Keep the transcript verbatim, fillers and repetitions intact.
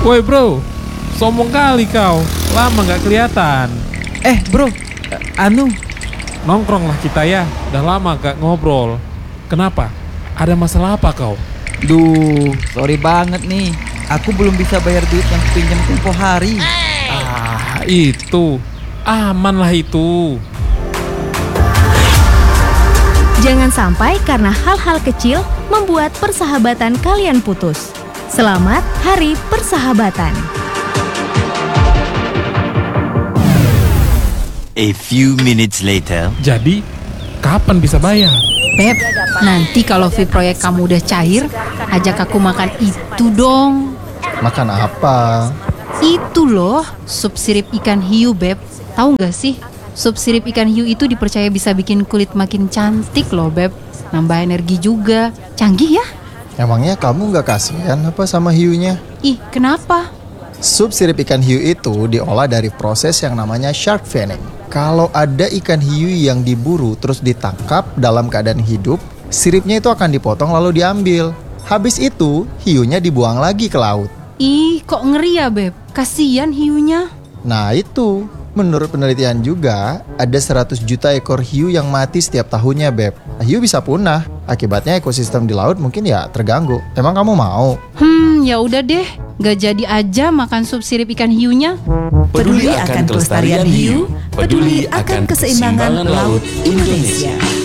Woi bro, sombong kali kau. Lama gak kelihatan. Eh bro, anu, Nongkrong lah kita ya. Udah lama gak ngobrol. Kenapa? Ada masalah apa kau? duh, sorry banget nih. Aku belum bisa bayar duit yang pinjam tempo hari. Ah, itu. Aman lah itu. Jangan sampai karena hal-hal kecil membuat persahabatan kalian putus. Selamat Hari Persahabatan. A few minutes later. Jadi, kapan bisa bayar? Beb, nanti kalau fee proyek kamu udah cair, ajak aku makan itu dong. Makan apa? Itu loh, sup sirip ikan hiu, Beb. Tahu nggak sih? Sup sirip ikan hiu itu dipercaya bisa bikin kulit makin cantik loh, Beb. Nambah energi juga. Canggih ya? Emangnya kamu nggak kasihan apa sama hiunya? Ih, kenapa? Sup sirip ikan hiu itu diolah dari proses yang namanya shark finning. Kalau ada ikan hiu yang diburu terus ditangkap dalam keadaan hidup, siripnya itu akan dipotong lalu diambil. Habis itu, hiunya dibuang lagi ke laut. Ih, kok ngeri ya, Beb? Kasian hiunya. Nah itu, menurut penelitian juga, ada seratus juta ekor hiu yang mati setiap tahunnya, Beb. Nah, hiu bisa punah, akibatnya ekosistem di laut mungkin ya terganggu. Emang kamu mau? Hmm, ya udah deh. Gak jadi aja makan sup sirip ikan hiunya. Peduli akan kelestarian hiu, peduli akan keseimbangan laut Indonesia.